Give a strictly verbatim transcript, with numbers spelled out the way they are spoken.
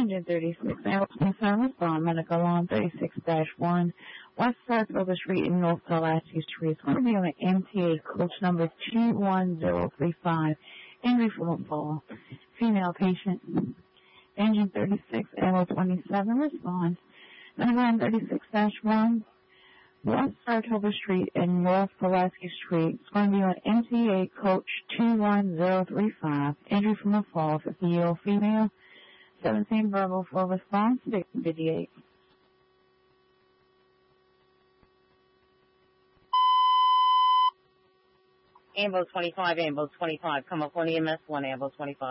Engine thirty-six, ambulance service on medical alarm thirty-six dash one, West South River Street in North Pulaski Street. It's going to be on M T A coach number two one zero three five, injury from a fall. Female patient. Engine thirty-six, Arrow twenty-seven, response. Medical thirty-six dash one, West Saratoga Street and North Pulaski Street. It's going to be on M T A coach two one zero three five. Injury from a fall, fifty-year-old female. seventeen verbal for response, victim fifty-eight. Ambo twenty-five, Ambo twenty-five, come up on E M S one, Ambo twenty-five.